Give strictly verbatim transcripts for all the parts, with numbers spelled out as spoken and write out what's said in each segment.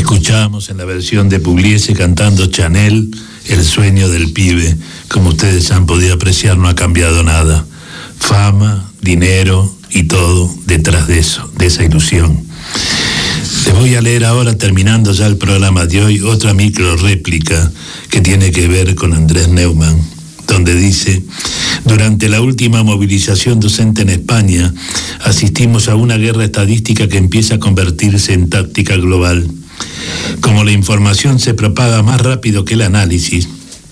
Escuchamos en la versión de Pugliese cantando Chanel, El sueño del pibe. Como ustedes han podido apreciar, no ha cambiado nada. Fama, dinero y todo detrás de eso, de esa ilusión. Les voy a leer ahora, terminando ya el programa de hoy, otra micro réplica que tiene que ver con Andrés Neumann, donde dice: durante la última movilización docente en España, asistimos a una guerra estadística que empieza a convertirse en táctica global. Como la información se propaga más rápido que el análisis,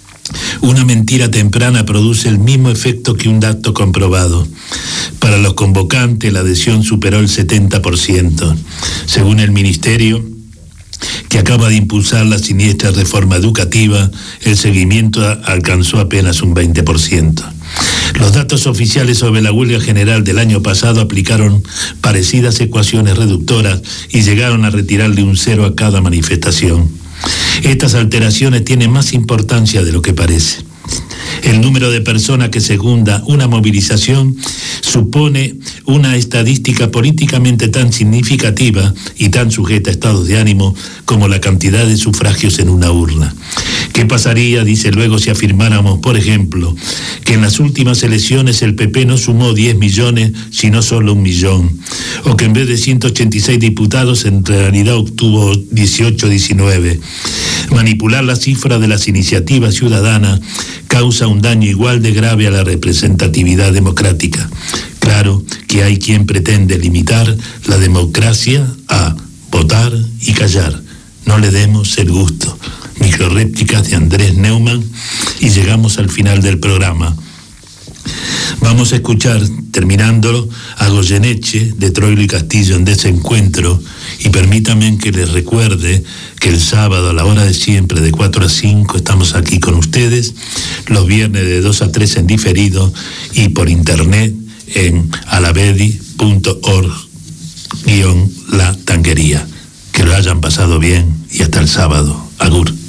una mentira temprana produce el mismo efecto que un dato comprobado. Para los convocantes, la adhesión superó el setenta por ciento. Según el Ministerio, que acaba de impulsar la siniestra reforma educativa, el seguimiento alcanzó apenas un veinte por ciento. Los datos oficiales sobre la huelga general del año pasado aplicaron parecidas ecuaciones reductoras y llegaron a retirarle un cero a cada manifestación. Estas alteraciones tienen más importancia de lo que parece. El número de personas que secunda una movilización supone una estadística políticamente tan significativa y tan sujeta a estados de ánimo como la cantidad de sufragios en una urna. ¿Qué pasaría, dice luego, si afirmáramos, por ejemplo, que en las últimas elecciones el P P no sumó diez millones, sino solo un millón? O que en vez de ciento ochenta y seis diputados, en realidad obtuvo dieciocho, diecinueve. Manipular la cifra de las iniciativas ciudadanas causa un daño igual de grave a la representatividad democrática. Claro que hay quien pretende limitar la democracia a votar y callar. No le demos el gusto. Microréplicas de Andrés Neumann, y llegamos al final del programa. Vamos a escuchar, terminándolo, a Goyeneche de Troilo y Castillo en Desencuentro, y permítanme que les recuerde que el sábado a la hora de siempre, de cuatro a cinco, estamos aquí con ustedes, los viernes de dos a tres en diferido y por internet en alavedi punto org guión la tanguería. Que lo hayan pasado bien y hasta el sábado. Agur.